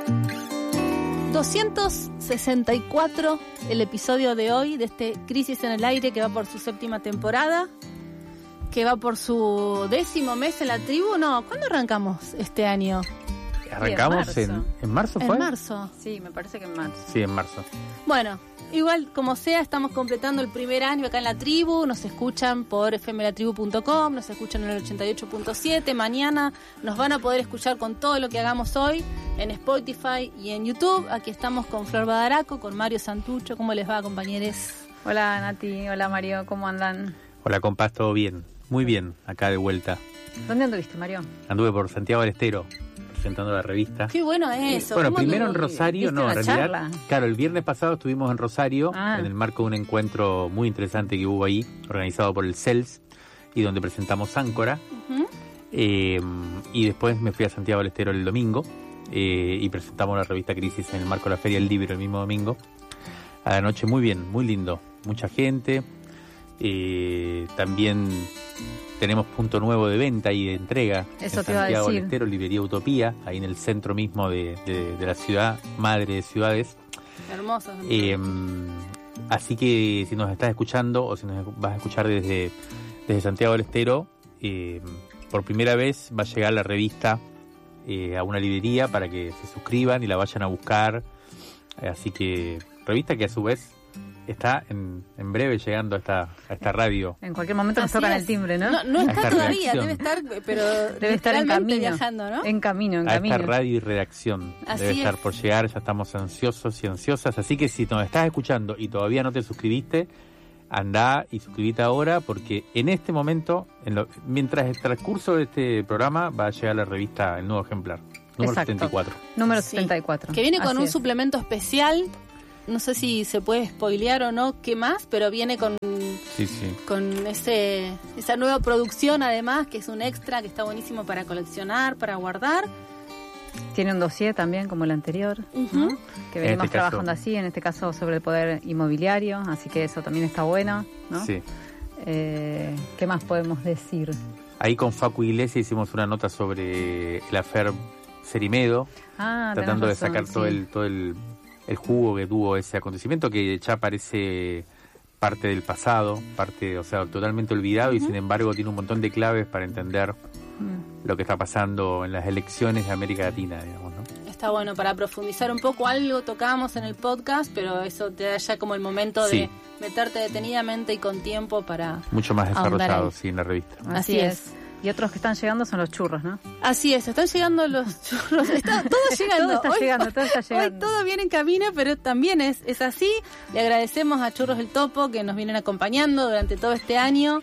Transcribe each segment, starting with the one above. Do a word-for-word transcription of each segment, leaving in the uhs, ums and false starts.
doscientos sesenta y cuatro el episodio de hoy de este Crisis en el Aire, que va por su séptima temporada, que va por su décimo mes en la tribu. No, ¿cuándo arrancamos este año? Arrancamos en, en marzo, ¿fue? En marzo. Sí, me parece que en marzo. Sí, en marzo. Bueno, igual como sea, estamos completando el primer año acá en la tribu. Nos escuchan por f m la tribu punto com, nos escuchan en el ochenta y ocho punto siete. Mañana nos van a poder escuchar con todo lo que hagamos hoy en Spotify y en YouTube. Aquí estamos con Flor Badaraco, con Mario Santucho. ¿Cómo les va, compañeros? Hola, Nati. Hola, Mario. ¿Cómo andan? Hola, compás, ¿todo bien? Muy bien, acá de vuelta. ¿Dónde anduviste, Mario? Anduve por Santiago del Estero, presentando la revista. Qué bueno es eso. Bueno, primero en Rosario, no, en realidad, charla? claro, el viernes pasado estuvimos en Rosario, ah. en el marco de un encuentro muy interesante que hubo ahí, organizado por el C E L S, y donde presentamos Áncora. Uh-huh. eh, y después me fui a Santiago del Estero el domingo, eh, y presentamos la revista Crisis en el marco de la Feria del Libro el mismo domingo. A la noche muy bien, muy lindo, mucha gente. Eh, también tenemos punto nuevo de venta y de entrega. Eso en te iba a Santiago del decir. Estero, Librería Utopía, ahí en el centro mismo de, de, de la ciudad, madre de ciudades. Hermoso. Eh, así que si nos estás escuchando o si nos vas a escuchar desde, desde Santiago del Estero, eh, por primera vez va a llegar la revista eh, a una librería para que se suscriban y la vayan a buscar. Eh, así que revista que a su vez está en, en breve llegando a esta, a esta radio. En cualquier momento nos Así tocan es. el timbre, ¿no? No, no A está esta todavía, redacción. debe estar, pero Debe estar en literalmente camino. viajando, ¿no? En camino, en a camino. esta radio y redacción. Así Debe es. estar por llegar, ya estamos ansiosos y ansiosas. Así que si nos estás escuchando y todavía no te suscribiste, andá y suscribite ahora, porque en este momento, en lo, mientras el transcurso de este programa, va a llegar la revista, el nuevo ejemplar, número Exacto. setenta y cuatro. Número Sí. setenta y cuatro. Que viene con Así un es. suplemento especial. No sé si se puede spoilear o no, qué más, pero viene con, Sí, sí. con ese esa nueva producción, además, que es un extra que está buenísimo para coleccionar, para guardar. Tiene un dossier también, como el anterior, Ujú. ¿no? Que En venimos este caso- trabajando así, en este caso sobre el poder inmobiliario, así que eso también está bueno, ¿no? Sí. Eh, ¿Qué más podemos decir? Ahí con Facu Iglesias hicimos una nota sobre el afer Cerimedo, Ah, tenés tratando de razón, sacar sí. todo el todo el, el jugo que tuvo ese acontecimiento, que ya parece parte del pasado, parte, o sea, totalmente olvidado, y sin embargo tiene un montón de claves para entender Mm. lo que está pasando en las elecciones de América Latina, digamos, ¿no? Está bueno para profundizar un poco. Algo tocamos en el podcast, pero eso te da ya como el momento Sí. de meterte detenidamente y con tiempo para... Mucho más Ahondar desarrollado, ahí. sí, en la revista. Así, Así es. Y otros que están llegando son los churros, ¿no? Así es, están llegando los churros, está todo llegando. Todo está Hoy- llegando, todo está Hoy llegando. todo viene en camino, pero también es, es así. Le agradecemos a Churros del Topo, que nos vienen acompañando durante todo este año,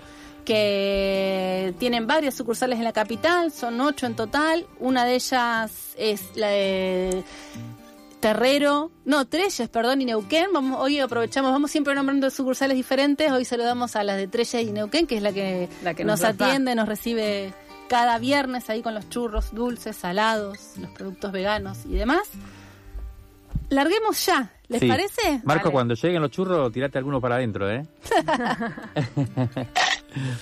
que tienen varias sucursales en la capital, son ocho en total. Una de ellas es la de Terrero, no, Trelles, perdón, y Neuquén. Vamos, hoy aprovechamos, vamos siempre nombrando sucursales diferentes. Hoy saludamos a las de Trelles y Neuquén, que es la que, La que nos, nos da. atiende, nos recibe cada viernes ahí con los churros dulces, salados, los productos veganos y demás. Larguemos ya, ¿les Sí. parece? Marco, Vale. cuando lleguen los churros, tirate alguno para adentro, ¿eh?